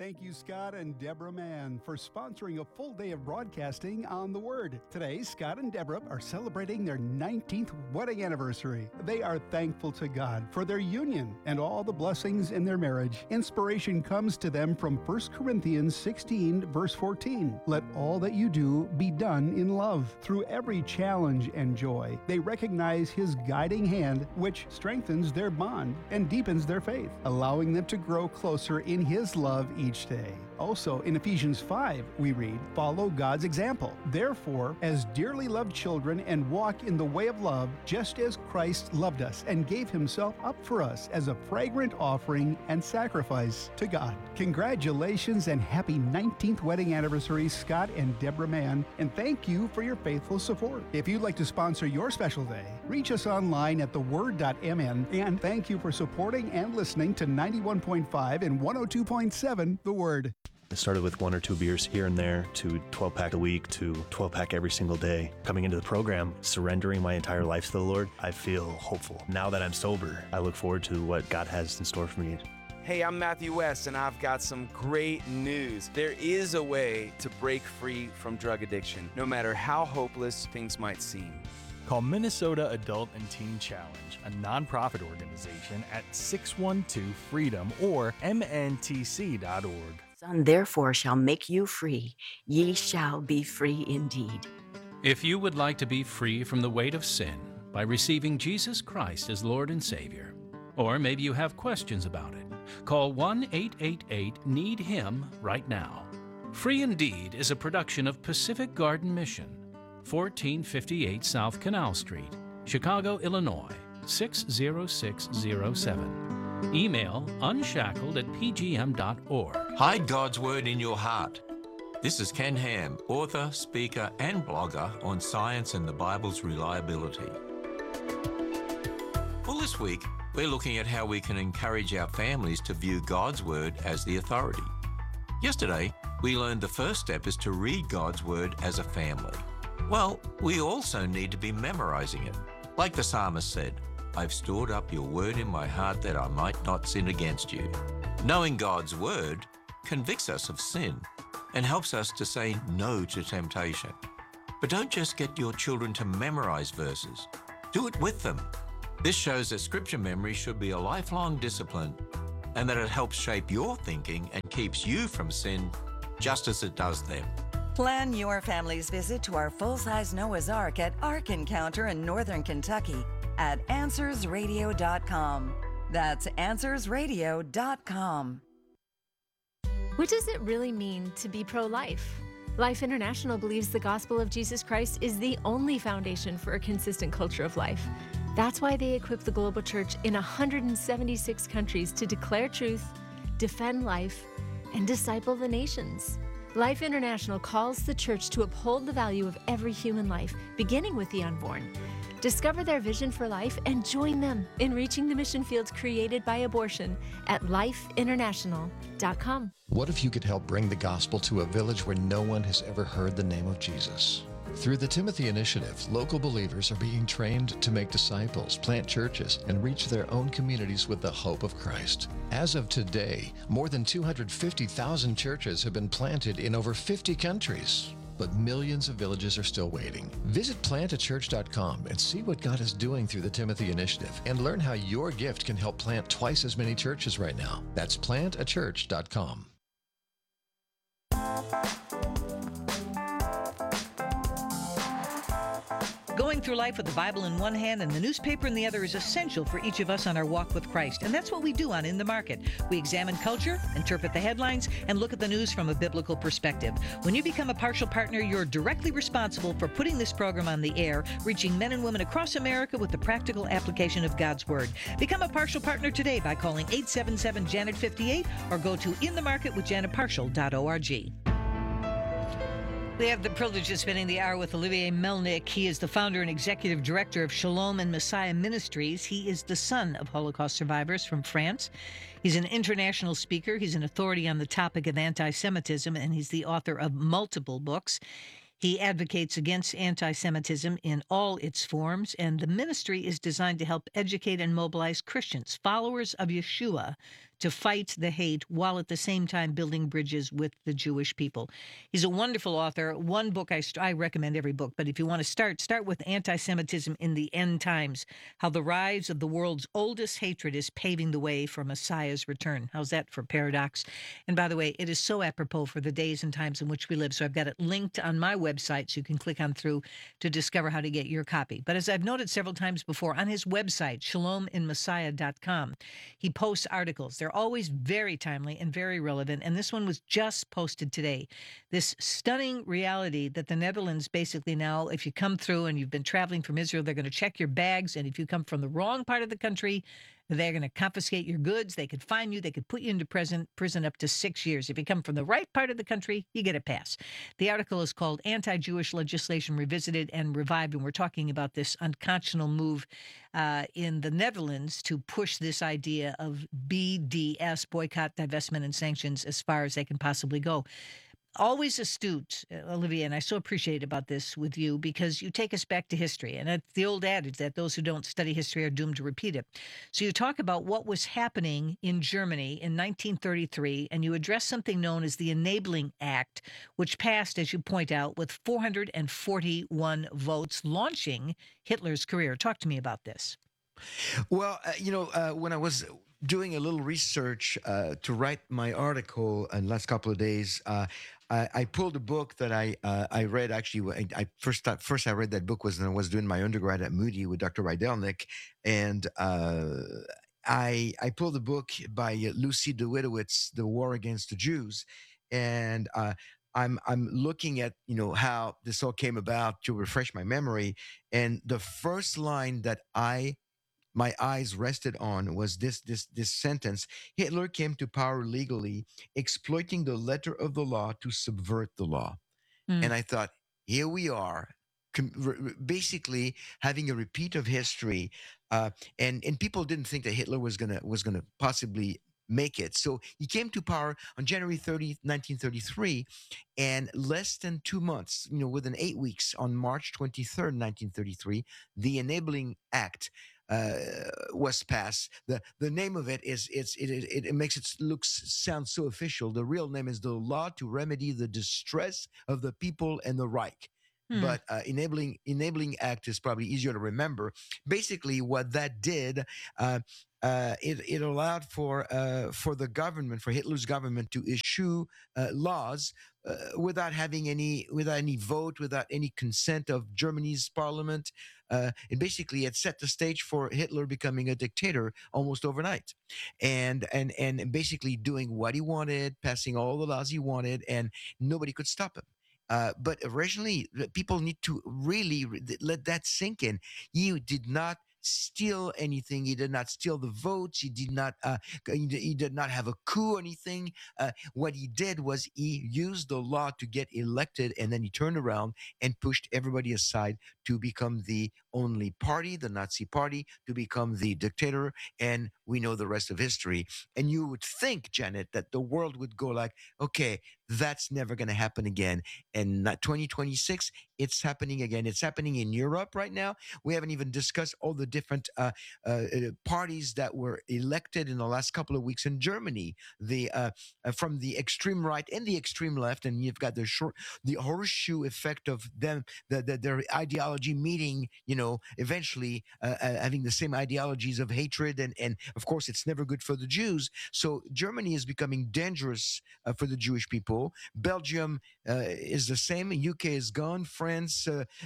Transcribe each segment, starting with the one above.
Thank you, Scott and Deborah Mann, for sponsoring a full day of broadcasting on The Word. Today, Scott and Deborah are celebrating their 19th wedding anniversary. They are thankful to God for their union and all the blessings in their marriage. Inspiration comes to them from 1 Corinthians 16, verse 14. Let all that you do be done in love. Through every challenge and joy, they recognize His guiding hand, which strengthens their bond and deepens their faith, allowing them to grow closer in His love each day. Also, in Ephesians 5, we read, follow God's example. Therefore, as dearly loved children, and walk in the way of love, just as Christ loved us and gave Himself up for us as a fragrant offering and sacrifice to God. Congratulations and happy 19th wedding anniversary, Scott and Deborah Mann, and thank you for your faithful support. If you'd like to sponsor your special day, reach us online at theword.mn, and thank you for supporting and listening to 91.5 and 102.7 The Word. It started with 1 or 2 beers here and there, to 12-pack a week, to 12-pack every single day. Coming into the program, surrendering my entire life to the Lord, I feel hopeful. Now that I'm sober, I look forward to what God has in store for me. Hey, I'm Matthew West, and I've got some great news. There is a way to break free from drug addiction, no matter how hopeless things might seem. Call Minnesota Adult and Teen Challenge, a nonprofit organization, at 612-FREEDOM or mntc.org. Son therefore shall make you free. Ye shall be free indeed. If you would like to be free from the weight of sin by receiving Jesus Christ as Lord and Savior, or maybe you have questions about it, call 1-888-NEED-HIM right now. Free Indeed is a production of Pacific Garden Mission, 1458 South Canal Street, Chicago, Illinois, 60607. Email unshackled@pgm.org. Hide God's Word in your heart. This is Ken Ham, author, speaker, and blogger on science and the Bible's reliability. Well, this week, we're looking at how we can encourage our families to view God's Word as the authority. Yesterday, we learned the first step is to read God's Word as a family. Well, we also need to be memorizing it. Like the psalmist said, I've stored up your word in my heart that I might not sin against you. Knowing God's Word convicts us of sin and helps us to say no to temptation. But don't just get your children to memorize verses. Do it with them. This shows that scripture memory should be a lifelong discipline and that it helps shape your thinking and keeps you from sin just as it does them. Plan your family's visit to our full-size Noah's Ark at Ark Encounter in Northern Kentucky at AnswersRadio.com. That's AnswersRadio.com. What does it really mean to be pro-life? Life International believes the gospel of Jesus Christ is the only foundation for a consistent culture of life. That's why they equip the global church in 176 countries to declare truth, defend life, and disciple the nations. Life International calls the church to uphold the value of every human life, beginning with the unborn. Discover their vision for life and join them in reaching the mission fields created by abortion at lifeinternational.com. What if you could help bring the gospel to a village where no one has ever heard the name of Jesus? Through the Timothy Initiative, local believers are being trained to make disciples, plant churches, and reach their own communities with the hope of Christ. As of today, more than 250,000 churches have been planted in over 50 countries. But millions of villages are still waiting. Visit plantachurch.com and see what God is doing through the Timothy Initiative and learn how your gift can help plant twice as many churches right now. That's plantachurch.com. Going through life with the Bible in one hand and the newspaper in the other is essential for each of us on our walk with Christ. And that's what we do on In the Market. We examine culture, interpret the headlines, and look at the news from a biblical perspective. When you become a partial partner, you're directly responsible for putting this program on the air, reaching men and women across America with the practical application of God's Word. Become a partial partner today by calling 877-JANET-58 or go to inthemarketwithjanetpartial.org. We have the privilege of spending the hour with Olivier Melnick. He is the founder and executive director of Shalom and Messiah Ministries. He is the son of Holocaust survivors from France. He's an international speaker. He's an authority on the topic of anti-Semitism, and he's the author of multiple books. He advocates against anti-Semitism in all its forms, and the ministry is designed to help educate and mobilize Christians, followers of Yeshua, to fight the hate while at the same time building bridges with the Jewish people. He's a wonderful author. One book I recommend every book, but if you want to start with Anti-Semitism in the End Times, how the rise of the world's oldest hatred is paving the way for Messiah's return. How's that for paradox? And by the way, it is so apropos for the days and times in which we live. So I've got it linked on my website so you can click on through to discover how to get your copy. But as I've noted several times before, on his website, shalominmessiah.com, he posts articles. They're always very timely and very relevant. And this one was just posted today. This stunning reality that the Netherlands basically now, if you come through and you've been traveling from Israel, they're going to check your bags. And if you come from the wrong part of the country, they're going to confiscate your goods. They could fine you. They could put you into prison up to 6 years. If you come from the right part of the country, you get a pass. The article is called Anti-Jewish Legislation Revisited and Revived, and we're talking about this unconscionable move in the Netherlands to push this idea of BDS, boycott, divestment, and sanctions as far as they can possibly go. Always astute, Olivia, and I so appreciate about this with you because you take us back to history. And it's the old adage that those who don't study history are doomed to repeat it. So you talk about what was happening in Germany in 1933, and you address something known as the Enabling Act, which passed, as you point out, with 441 votes, launching Hitler's career. Talk to me about this. Well, when I was doing a little research to write my article in the last couple of days, I pulled a book that I read. Actually, first I read that book when I was doing my undergrad at Moody with Dr. Rydelnik, and I pulled a book by Lucy Dewitowitz, The War Against the Jews, and I'm looking at how this all came about to refresh my memory, and the first line that my eyes rested on was this sentence: Hitler came to power legally, exploiting the letter of the law to subvert the law. And I thought, here we are, basically having a repeat of history. And people didn't think that Hitler was gonna possibly make it. So he came to power on January 30th, 1933, and less than 2 months, within 8 weeks, on March 23rd, 1933, the Enabling Act was passed. The name of it it makes it sound so official. The real name is the Law to Remedy the Distress of the People and the Reich. But Enabling Act is probably easier to remember. Basically, what that did, it allowed for the government, for Hitler's government, to issue laws without any vote, without any consent of Germany's parliament. And basically, it set the stage for Hitler becoming a dictator almost overnight, and basically doing what he wanted, passing all the laws he wanted, and nobody could stop him. But originally, people need to really let that sink in. He did not steal anything. He did not steal the votes. He did not have a coup or anything. What he did was he used the law to get elected, and then he turned around and pushed everybody aside to become the only party, the Nazi party, to become the dictator. And we know the rest of history. And you would think, Janet, that the world would go like, okay, that's never going to happen again. And 2026, it's happening again. It's happening in Europe right now. We haven't even discussed all the different parties that were elected in the last couple of weeks in Germany, from the extreme right and the extreme left. And you've got the horseshoe effect of them, their ideology meeting, eventually having the same ideologies of hatred. And of course, it's never good for the Jews. So Germany is becoming dangerous for the Jewish people. Belgium is the same. UK is gone. France,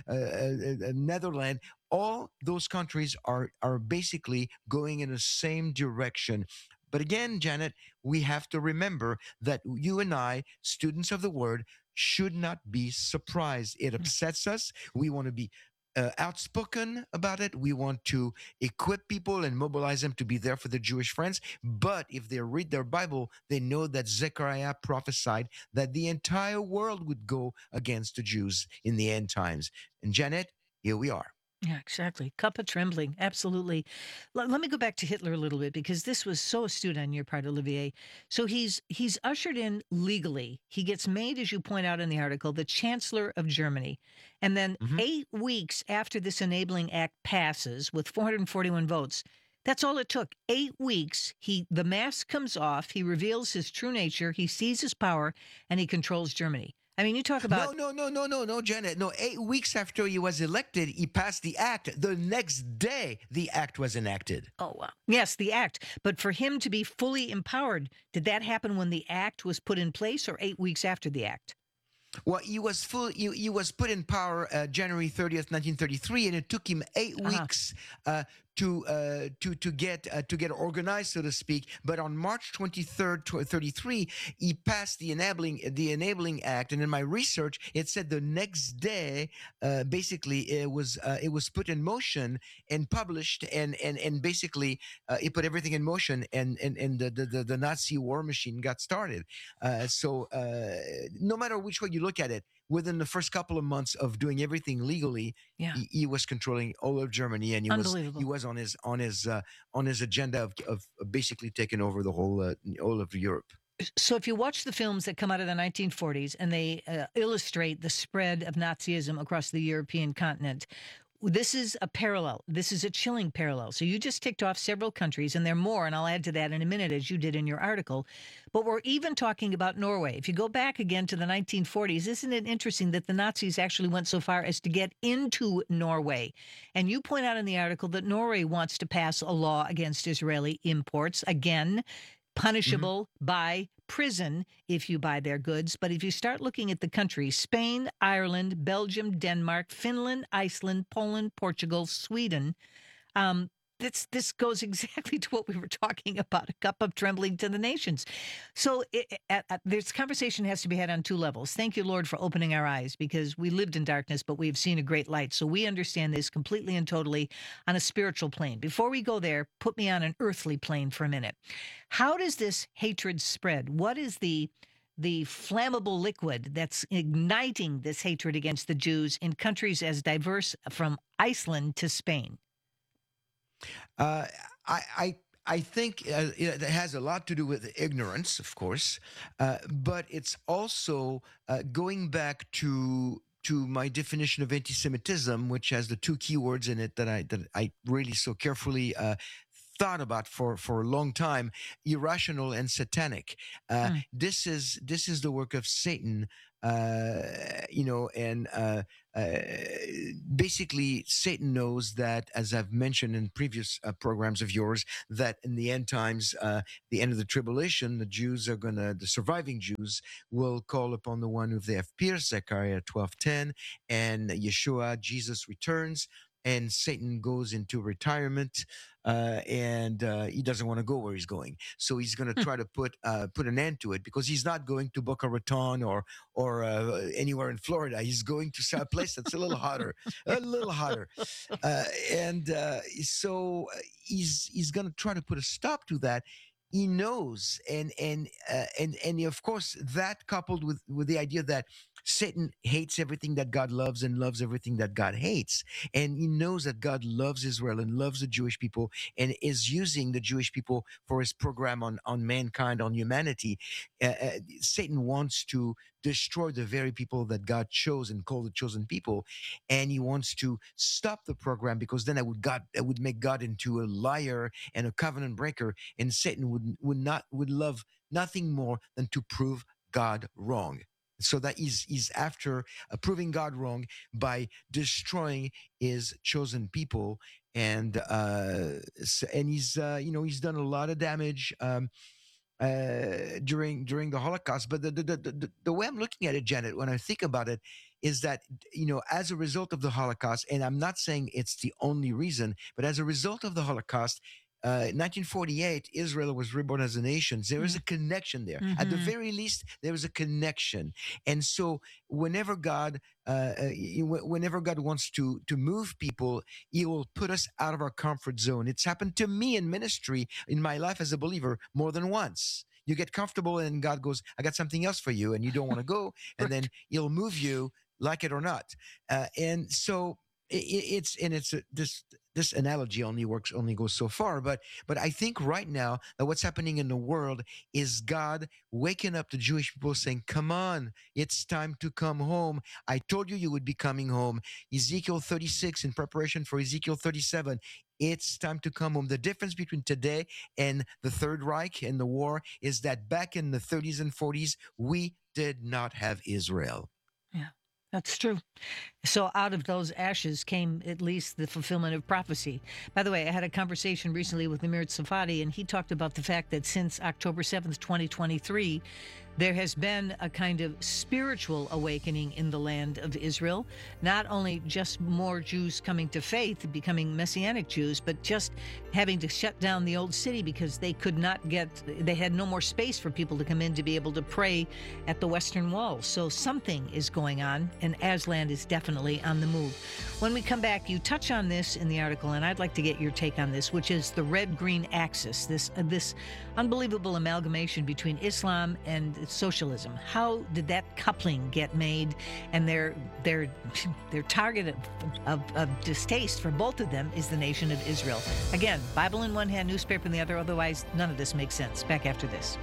Netherlands, all those countries are basically going in the same direction. But again, Janet, we have to remember that you and I, students of the Word, should not be surprised. It upsets us. We want to be outspoken about it. We want to equip people and mobilize them to be there for the Jewish friends. But if they read their Bible, they know that Zechariah prophesied that the entire world would go against the Jews in the end times. And Janet, here we are. Yeah, exactly. Cup of trembling. Absolutely. Let me go back to Hitler a little bit, because this was so astute on your part, Olivier. So he's ushered in legally. He gets made, as you point out in the article, the Chancellor of Germany. And then 8 weeks after this Enabling Act passes with 441 votes, That's all it took. 8 weeks. The mask comes off. He reveals his true nature. He sees his power, and he controls Germany. I mean, you talk about No, Janet. No, 8 weeks after he was elected, he passed the act. The next day, the act was enacted. Oh, wow. Yes, the act. But for him to be fully empowered, did that happen when the act was put in place or 8 weeks after the act? Well, he was put in power January 30th, 1933, and it took him 8 weeks to get organized, so to speak. But on March 23rd, 33, he passed the enabling act. And in my research, it said the next day, basically, it was put in motion and published, and basically, it put everything in motion, and the Nazi war machine got started. So no matter which way you look at it, within the first couple of months of doing everything legally, he was controlling all of Germany, and he was on his agenda of basically taking over the whole all of Europe. So if you watch the films that come out of the 1940s and they illustrate the spread of Nazism across the European continent, this is a parallel. This is a chilling parallel. So you just ticked off several countries, and there are more, and I'll add to that in a minute, as you did in your article. But we're even talking about Norway. If you go back again to the 1940s, isn't it interesting that the Nazis actually went so far as to get into Norway? And you point out in the article that Norway wants to pass a law against Israeli imports, again, punishable by prison if you buy their goods. But if you start looking at the countries, Spain, Ireland, Belgium, Denmark, Finland, Iceland, Poland, Portugal, Sweden, this goes exactly to what we were talking about, a cup of trembling to the nations. So this conversation has to be had on two levels. Thank you, Lord, for opening our eyes, because we lived in darkness, but we've seen a great light. So we understand this completely and totally on a spiritual plane. Before we go there, put me on an earthly plane for a minute. How does this hatred spread? What is the flammable liquid that's igniting this hatred against the Jews in countries as diverse from Iceland to Spain? I think it has a lot to do with ignorance, of course, but it's also going back to my definition of anti-Semitism, which has the two keywords in it that I really so carefully thought about for a long time: irrational and satanic. This is the work of Satan. Basically, Satan knows that, as I've mentioned in previous programs of yours, that in the end times, the end of the tribulation, the surviving Jews will call upon the one who they have pierced, Zechariah 12:10, and Yeshua, Jesus, returns, and Satan goes into retirement, and he doesn't want to go where he's going. So he's going to try to put an end to it, because he's not going to Boca Raton or anywhere in Florida. He's going to a place that's a little hotter, so he's going to try to put a stop to that. He knows, and of course, that coupled with the idea that Satan hates everything that God loves and loves everything that God hates. And he knows that God loves Israel and loves the Jewish people and is using the Jewish people for his program on mankind, on humanity. Satan wants to destroy the very people that God chose and called the chosen people. And he wants to stop the program, because then that would make God into a liar and a covenant breaker. And Satan would love nothing more than to prove God wrong. So that he's after proving God wrong by destroying his chosen people, and he's done a lot of damage during the Holocaust. But the way I'm looking at it, Janet, when I think about it, is that as a result of the Holocaust, and I'm not saying it's the only reason, but as a result of the Holocaust, 1948, Israel was reborn as a nation. There is a connection there. At the very least, there is a connection. And so whenever God wants to move people, he will put us out of our comfort zone. It's happened to me in ministry, in my life as a believer, more than once. You get comfortable and God goes, I got something else for you, and you don't want to go. And then he'll move you, like it or not. And so this analogy only goes so far, but I think right now that what's happening in the world is God waking up the Jewish people, saying, come on, it's time to come home. I told you would be coming home. Ezekiel 36, in preparation for Ezekiel 37, It's time to come home. The difference between today and the Third Reich and the war is that back in the 30s and 40s, we did not have Israel. Yeah, that's true. So out of those ashes came at least the fulfillment of prophecy. By the way, I had a conversation recently with Amir Tsafati, and he talked about the fact that since October 7th, 2023, there has been a kind of spiritual awakening in the land of Israel, not only just more Jews coming to faith, becoming Messianic Jews, but just having to shut down the old city because they had no more space for people to come in to be able to pray at the Western Wall. So something is going on, and Aslan is definitely on the move. When we come back, you touch on this in the article, and I'd like to get your take on this, which is the red-green axis, this unbelievable amalgamation between Islam and socialism. How did that coupling get made? And their target of distaste for both of them is the nation of Israel. Again, Bible in one hand, newspaper in the other. Otherwise, none of this makes sense. Back after this.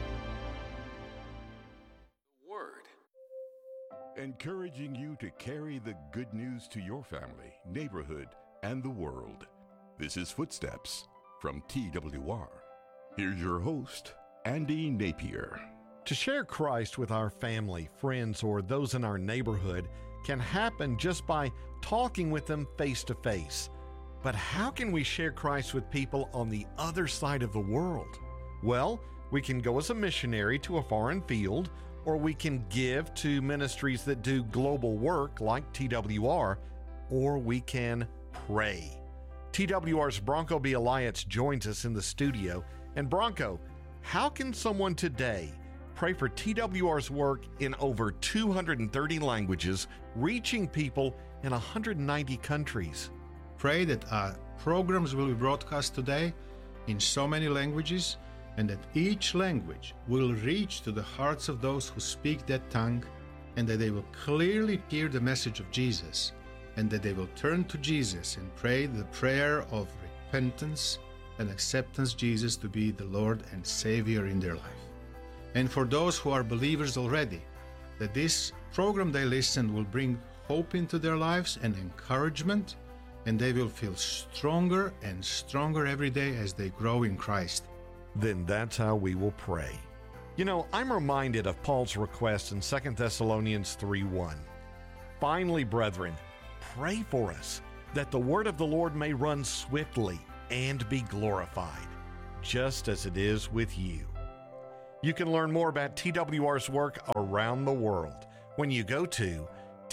Encouraging you to carry the good news to your family, neighborhood, and the world. This is Footsteps from TWR. Here's your host, Andy Napier. To share Christ with our family, friends, or those in our neighborhood can happen just by talking with them face to face. But how can we share Christ with people on the other side of the world? Well, we can go as a missionary to a foreign field, or we can give to ministries that do global work like TWR, or we can pray. TWR's Bronco B. Alliance joins us in the studio. And Bronco, how can someone today pray for TWR's work in over 230 languages, reaching people in 190 countries? Pray that our programs will be broadcast today in so many languages, and that each language will reach to the hearts of those who speak that tongue, and that they will clearly hear the message of Jesus, and that they will turn to Jesus and pray the prayer of repentance and acceptance Jesus to be the Lord and Savior in their life. And for those who are believers already, that this program they listen will bring hope into their lives and encouragement, and they will feel stronger and stronger every day as they grow in Christ. Then that's how we will pray. You know, I'm reminded of Paul's request in 2 Thessalonians 3:1. Finally, brethren, pray for us, that the word of the Lord may run swiftly and be glorified, just as it is with you. You can learn more about TWR's work around the world when you go to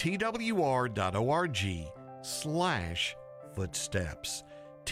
twr.org/footsteps.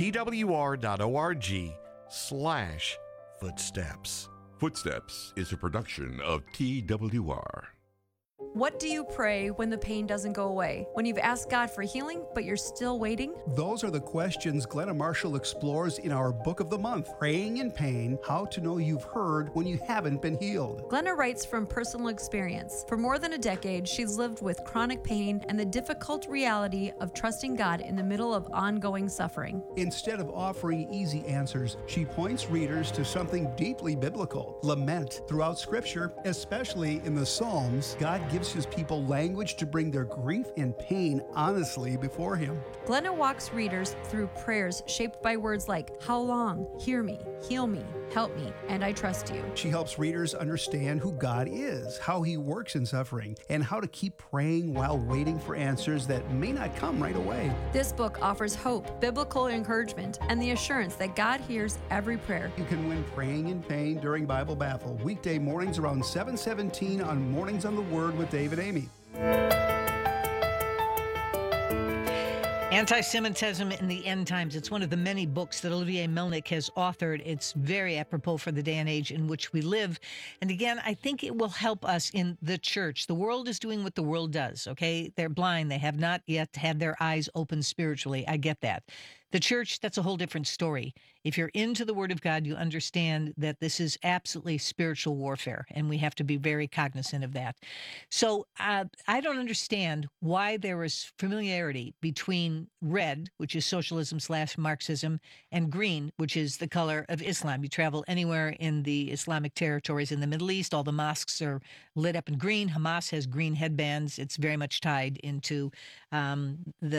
twr.org/footsteps. Footsteps is a production of TWR. What do you pray when the pain doesn't go away? When you've asked God for healing, but you're still waiting? Those are the questions Glenna Marshall explores in our Book of the Month, Praying in Pain, How to Know You've Heard When You Haven't Been Healed. Glenna writes from personal experience. For more than a decade, she's lived with chronic pain and the difficult reality of trusting God in the middle of ongoing suffering. Instead of offering easy answers, she points readers to something deeply biblical, lament. Throughout Scripture, especially in the Psalms, God gives his people language to bring their grief and pain honestly before him. Glenna walks readers through prayers shaped by words like, how long, hear me, heal me, help me, and I trust you. She helps readers understand who God is, how he works in suffering, and how to keep praying while waiting for answers that may not come right away. This book offers hope, biblical encouragement, and the assurance that God hears every prayer. You can win Praying in Pain during Bible Battle, weekday mornings around 7:17 on Mornings on the Word with Dave and Amy. Anti-Semitism in the End Times. It's one of the many books that Olivier Melnick has authored. It's very apropos for the day and age in which we live. And again, I think it will help us in the church. The world is doing what the world does, okay? They're blind. They have not yet had their eyes open spiritually. I get that. The church, that's a whole different story. If you're into the Word of God, you understand that this is absolutely spiritual warfare, and we have to be very cognizant of that. So I don't understand why there is familiarity between red, which is socialism/Marxism, and green, which is the color of Islam. You travel anywhere in the Islamic territories in the Middle East, all the mosques are lit up in green. Hamas has green headbands. It's very much tied into the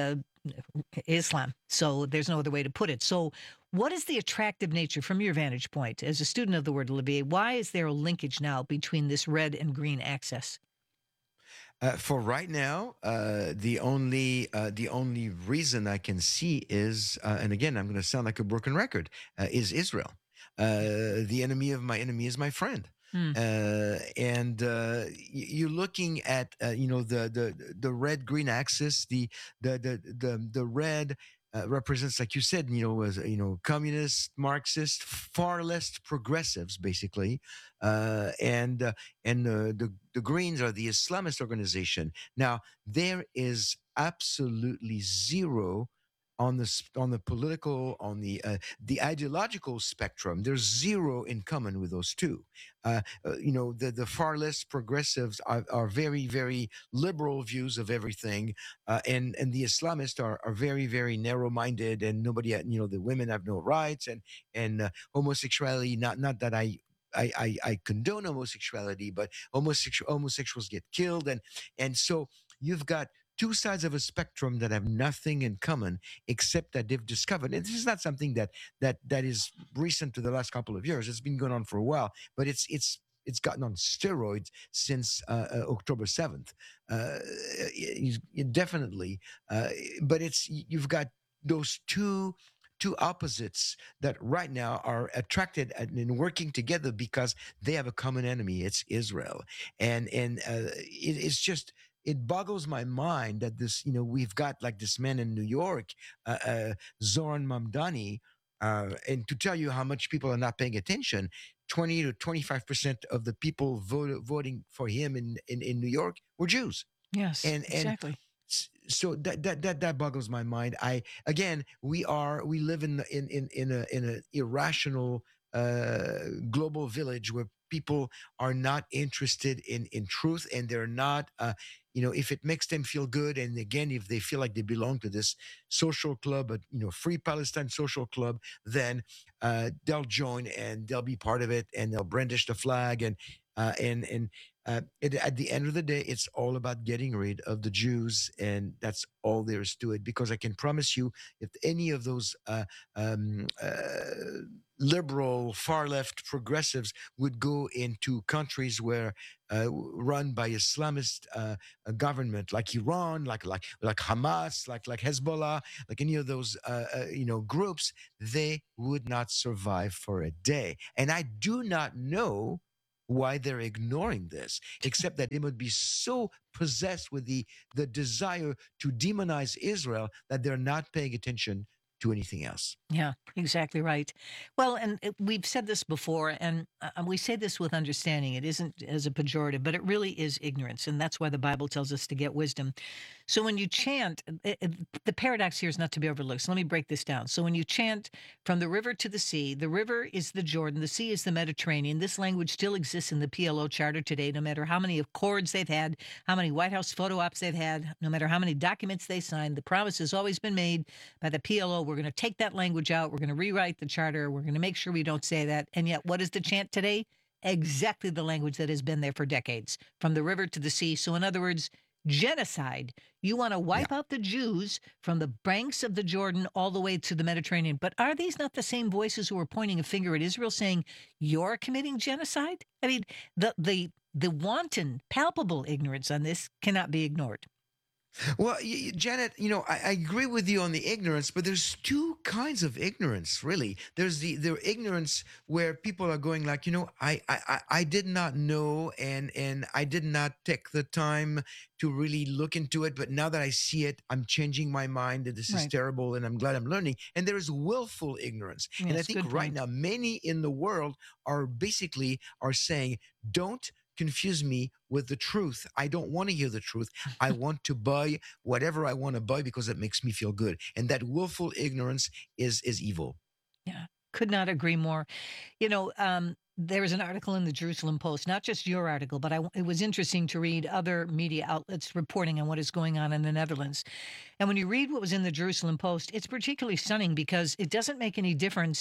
Islam. So there's no other way to put it. So what is the attractive nature from your vantage point as a student of the word, Olivier? Why is there a linkage now between this red and green axis? For right now, the only reason I can see is, and again, I'm going to sound like a broken record, is Israel. The enemy of my enemy is my friend. And you're looking at the red green axis. The red represents, like you said, as communist, Marxist, far left progressives, basically, and the Greens are the Islamist organization. Now there is absolutely zero on the political, on the ideological spectrum. There's zero in common with those two. The far left progressives are very, very liberal views of everything, and the Islamists are very, very narrow-minded, and nobody, the women have no rights, and homosexuality. Not that I condone homosexuality, but homosexuals get killed, and so you've got two sides of a spectrum that have nothing in common except that they've discovered. And this is not something that is recent to the last couple of years. It's been going on for a while, but it's gotten on steroids since October 7th. Definitely, but you've got those two opposites that right now are attracted and working together because they have a common enemy. It's Israel, and it's just. It boggles my mind that we've got like this man in New York, Zoran Mamdani, and to tell you how much people are not paying attention, 20 to 25% of the people voting for him in New York were Jews. Yes, exactly. So that boggles my mind. We live in an irrational global village where people are not interested in truth, and they're not if it makes them feel good, and again, if they feel like they belong to this social club, Free Palestine social club, then they'll join and they'll be part of it, and they'll brandish the flag, and at the end of the day, it's all about getting rid of the Jews, and that's all there is to it. Because I can promise you, if any of those liberal, far-left progressives would go into countries where run by Islamist government, like Iran, like Hamas, like Hezbollah, like any of those groups, they would not survive for a day. And I do not know why they're ignoring this, except that they would be so possessed with the desire to demonize Israel that they're not paying attention to anything else. Yeah, exactly right. Well, and we've said this before, and we say this with understanding. It isn't as a pejorative, but it really is ignorance, and that's why the Bible tells us to get wisdom. So when you chant, the paradox here is not to be overlooked. So let me break this down. So when you chant from the river to the sea, the river is the Jordan, the sea is the Mediterranean. This language still exists in the PLO charter today, no matter how many accords they've had, how many White House photo ops they've had, no matter how many documents they signed. The promise has always been made by the PLO. We're going to take that language out. We're going to rewrite the charter. We're going to make sure we don't say that. And yet, what is the chant today? Exactly the language that has been there for decades, from the river to the sea. So in other words, genocide. You want to wipe out the Jews from the banks of the Jordan all the way to the Mediterranean. But are these not the same voices who are pointing a finger at Israel saying, you're committing genocide? I mean, the wanton, palpable ignorance on this cannot be ignored. Well, Janet, I agree with you on the ignorance, but there's two kinds of ignorance, really. There's the ignorance where people are going like, I did not know, and I did not take the time to really look into it, but now that I see it, I'm changing my mind that this is terrible, and I'm glad I'm learning. And there is willful ignorance. Yes, and I think right now, many in the world are saying, don't confuse me with the truth. I don't want to hear the truth. I want to buy whatever I want to buy because it makes me feel good. And that willful ignorance is evil. Yeah, could not agree more. There was an article in the Jerusalem Post, not just your article, but it was interesting to read other media outlets reporting on what is going on in the Netherlands. And when you read what was in the Jerusalem Post, it's particularly stunning because it doesn't make any difference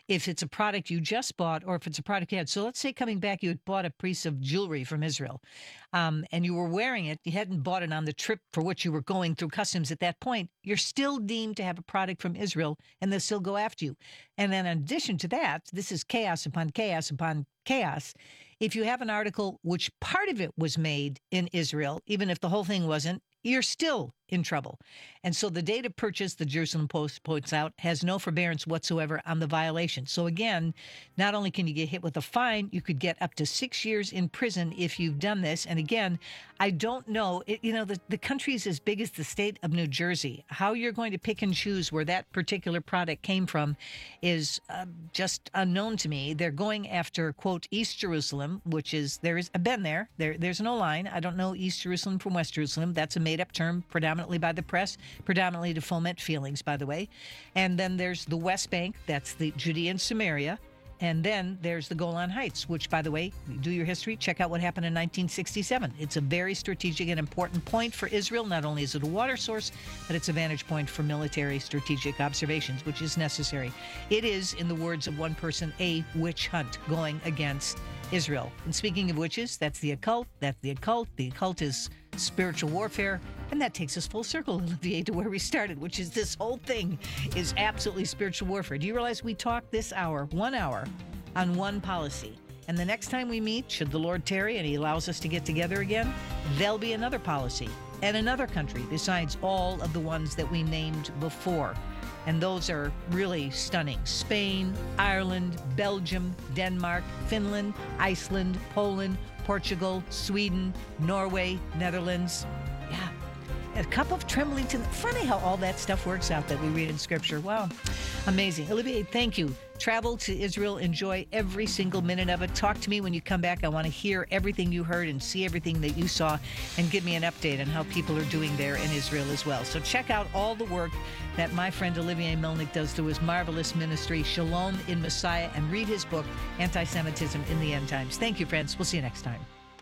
if it's a product you just bought or if it's a product you had. So let's say coming back, you had bought a piece of jewelry from Israel and you were wearing it. You hadn't bought it on the trip for which you were going through customs at that point. You're still deemed to have a product from Israel and they'll still go after you. And then in addition to that, this is chaos upon chaos upon chaos. If you have an article which part of it was made in Israel, even if the whole thing wasn't, you're still in trouble. And so the date of purchase, the Jerusalem Post points out, has no forbearance whatsoever on the violation. So again, not only can you get hit with a fine, you could get up to 6 years in prison if you've done this. And again, I don't know, the country is as big as the state of New Jersey. How you're going to pick and choose where that particular product came from is just unknown to me. They're going after, quote, East Jerusalem, which is, I've been there. There's no line. I don't know East Jerusalem from West Jerusalem. That's a made-up term, predominantly by the press, predominantly to foment feelings, by the way. And then there's the West Bank, that's the Judea and Samaria. And then there's the Golan Heights, which, by the way, do your history, check out what happened in 1967. It's a very strategic and important point for Israel. Not only is it a water source, but it's a vantage point for military strategic observations, which is necessary. It is, in the words of one person, a witch hunt going against Israel. And speaking of witches, that's the occult. That's the occult. The occult is spiritual warfare. And that takes us full circle, Olivier, to where we started, which is this whole thing is absolutely spiritual warfare. Do you realize we talked this hour, 1 hour, on one policy? And the next time we meet, should the Lord tarry and he allows us to get together again, there'll be another policy and another country besides all of the ones that we named before. And those are really stunning. Spain, Ireland, Belgium, Denmark, Finland, Iceland, Poland, Portugal, Sweden, Norway, Netherlands. Yeah. A cup of trembling to the... Funny how all that stuff works out that we read in Scripture. Wow. Amazing. Olivier, thank you. Travel to Israel. Enjoy every single minute of it. Talk to me when you come back. I want to hear everything you heard and see everything that you saw and give me an update on how people are doing there in Israel as well. So check out all the work that my friend Olivier Melnick does through his marvelous ministry, Shalom in Messiah, and read his book, Anti-Semitism in the End Times. Thank you, friends. We'll see you next time.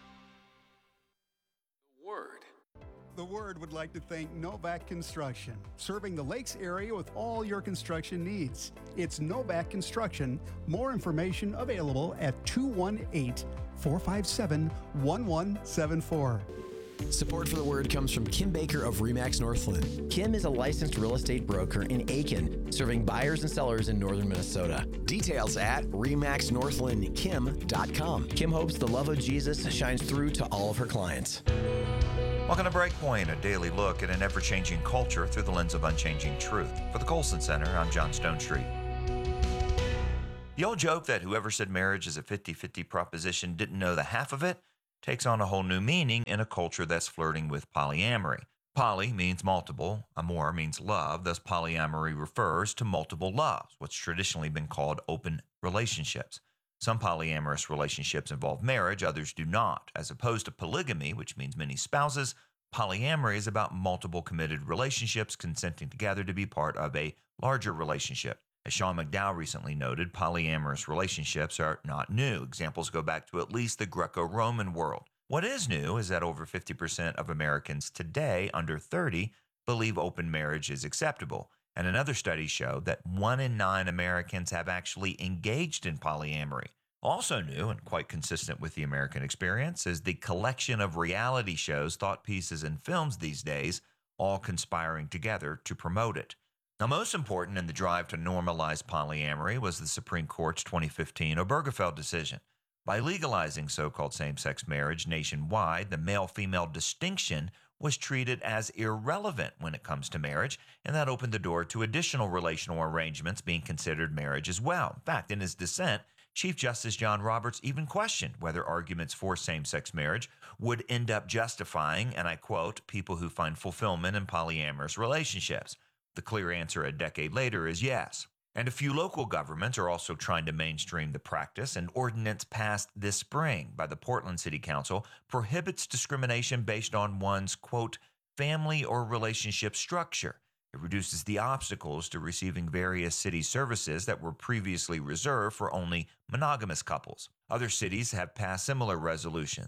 The Word would like to thank Novak Construction, serving the Lakes area with all your construction needs. It's Novak Construction. More information available at 218-457-1174. Support for the Word comes from Kim Baker of RE/MAX Northland. Kim is a licensed real estate broker in Aiken, serving buyers and sellers in northern Minnesota. Details at RE/MAXNorthlandKim.com. Kim hopes the love of Jesus shines through to all of her clients. Welcome to Breakpoint, a daily look at an ever-changing culture through the lens of unchanging truth. For the Colson Center, I'm John Stonestreet. The old joke that whoever said marriage is a 50-50 proposition didn't know the half of it takes on a whole new meaning in a culture that's flirting with polyamory. Poly means multiple, amor means love, thus polyamory refers to multiple loves, what's traditionally been called open relationships. Some polyamorous relationships involve marriage, others do not. As opposed to polygamy, which means many spouses, polyamory is about multiple committed relationships consenting together to be part of a larger relationship. As Sean McDowell recently noted, polyamorous relationships are not new. Examples go back to at least the Greco-Roman world. What is new is that over 50% of Americans today, under 30, believe open marriage is acceptable. And another study showed that 1 in 9 Americans have actually engaged in polyamory. Also new and quite consistent with the American experience is the collection of reality shows, thought pieces, and films these days, all conspiring together to promote it. Now, most important in the drive to normalize polyamory was the Supreme Court's 2015 Obergefell decision. By legalizing so-called same-sex marriage nationwide, the male-female distinction was treated as irrelevant when it comes to marriage, and that opened the door to additional relational arrangements being considered marriage as well. In fact, in his dissent, Chief Justice John Roberts even questioned whether arguments for same-sex marriage would end up justifying, and I quote, people who find fulfillment in polyamorous relationships. The clear answer a decade later is yes. And a few local governments are also trying to mainstream the practice. An ordinance passed this spring by the Portland City Council prohibits discrimination based on one's, quote, family or relationship structure. It reduces the obstacles to receiving various city services that were previously reserved for only monogamous couples. Other cities have passed similar resolutions.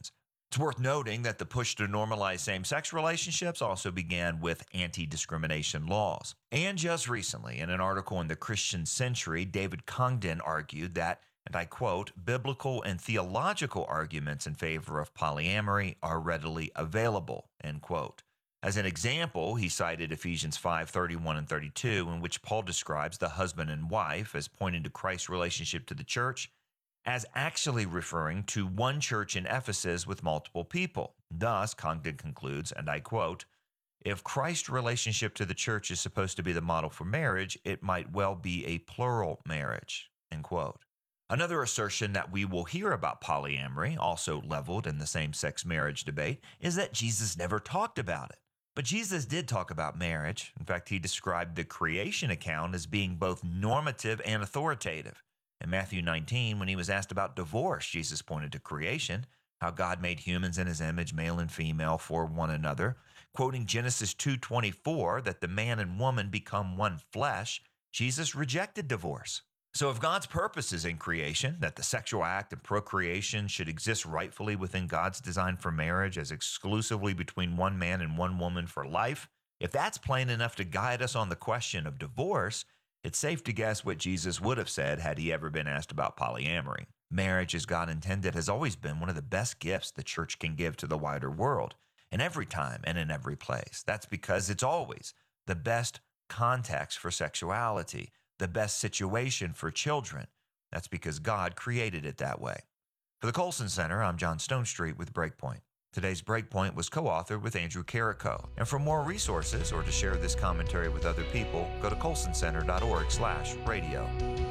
It's worth noting that the push to normalize same-sex relationships also began with anti-discrimination laws. And just recently, in an article in the Christian Century, David Congdon argued that, and I quote, biblical and theological arguments in favor of polyamory are readily available, end quote. As an example, he cited Ephesians 5:31 and 32, in which Paul describes the husband and wife as pointing to Christ's relationship to the church, as actually referring to one church in Ephesus with multiple people. Thus, Congdon concludes, and I quote, if Christ's relationship to the church is supposed to be the model for marriage, it might well be a plural marriage, end quote. Another assertion that we will hear about polyamory, also leveled in the same-sex marriage debate, is that Jesus never talked about it. But Jesus did talk about marriage. In fact, he described the creation account as being both normative and authoritative. In Matthew 19, when he was asked about divorce, Jesus pointed to creation, how God made humans in his image, male and female, for one another. Quoting Genesis 2:24, that the man and woman become one flesh, Jesus rejected divorce. So if God's purpose is in creation, that the sexual act and procreation should exist rightfully within God's design for marriage as exclusively between one man and one woman for life, if that's plain enough to guide us on the question of divorce, it's safe to guess what Jesus would have said had he ever been asked about polyamory. Marriage, as God intended, has always been one of the best gifts the church can give to the wider world, in every time and in every place. That's because it's always the best context for sexuality, the best situation for children. That's because God created it that way. For the Colson Center, I'm John Stonestreet with Breakpoint. Today's Breakpoint was co-authored with Andrew Carrico. And for more resources or to share this commentary with other people, go to colsoncenter.org/radio.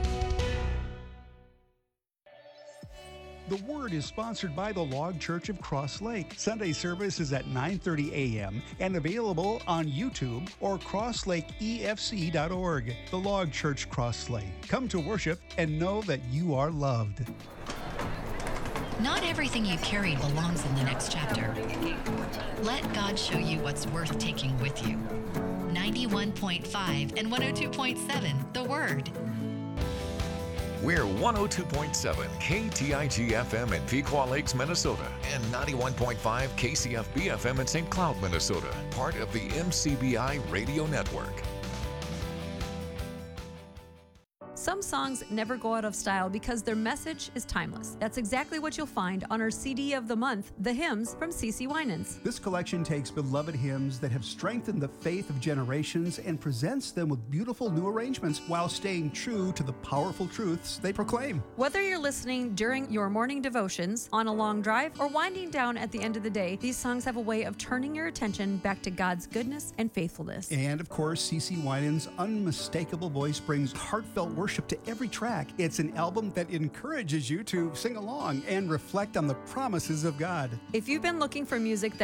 The Word is sponsored by the Log Church of Cross Lake. Sunday service is at 9:30 a.m. and available on YouTube or crosslakeefc.org. The Log Church Cross Lake. Come to worship and know that you are loved. Not everything you carry belongs in the next chapter. Let God show you what's worth taking with you. 91.5 and 102.7, The Word. We're 102.7 KTIG FM in Pequot Lakes, Minnesota, and 91.5 KCFB FM in St. Cloud, Minnesota, part of the MCBI Radio Network. Some songs never go out of style because their message is timeless. That's exactly what you'll find on our CD of the month, The Hymns from CeCe Winans. This collection takes beloved hymns that have strengthened the faith of generations and presents them with beautiful new arrangements while staying true to the powerful truths they proclaim. Whether you're listening during your morning devotions, on a long drive, or winding down at the end of the day, these songs have a way of turning your attention back to God's goodness and faithfulness. And of course, CeCe Winans' unmistakable voice brings heartfelt worship to every track. It's an album that encourages you to sing along and reflect on the promises of God. If you've been looking for music that